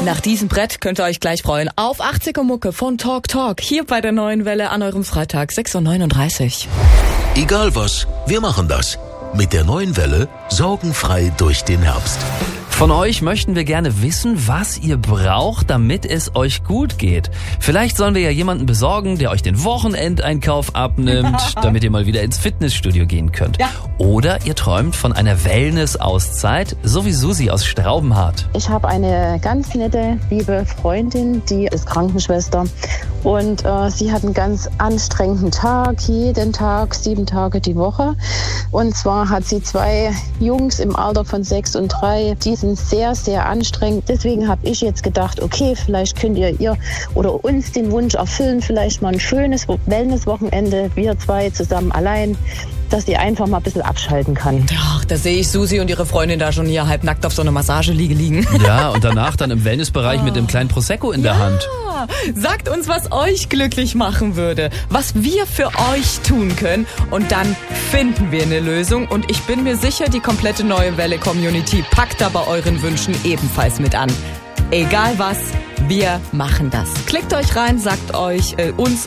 Nach diesem Brett könnt ihr euch gleich freuen auf 80er Mucke von Talk Talk hier bei der Neuen Welle an eurem Freitag 6:39 Uhr. Egal was, wir machen das. Mit der Neuen Welle sorgenfrei durch den Herbst. Von euch möchten wir gerne wissen, was ihr braucht, damit es euch gut geht. Vielleicht sollen wir ja jemanden besorgen, der euch den Wochenendeinkauf abnimmt, damit ihr mal wieder ins Fitnessstudio gehen könnt. Ja. Oder ihr träumt von einer Wellness-Auszeit, so wie Susi aus Straubenhardt. Ich habe eine ganz nette, liebe Freundin, die ist Krankenschwester. Und sie hat einen ganz anstrengenden Tag, jeden Tag, 7 Tage die Woche. Und zwar hat sie 2 Jungs im Alter von 6 und 3, die sind sehr, sehr anstrengend. Deswegen habe ich jetzt gedacht, okay, vielleicht könnt ihr oder uns den Wunsch erfüllen, vielleicht mal ein schönes Wellness-Wochenende, wir 2 zusammen allein, dass die einfach mal ein bisschen abschalten kann. Ach, da sehe ich Susi und ihre Freundin da schon hier halbnackt auf so einer Massageliege liegen. Ja, und danach dann im Wellnessbereich mit dem kleinen Prosecco in der Hand. Sagt uns, was euch glücklich machen würde, was wir für euch tun können und dann finden wir eine Lösung und ich bin mir sicher, die komplette Neue Welle Community packt da bei euren Wünschen ebenfalls mit an. Egal was, wir machen das. Klickt euch rein, sagt euch uns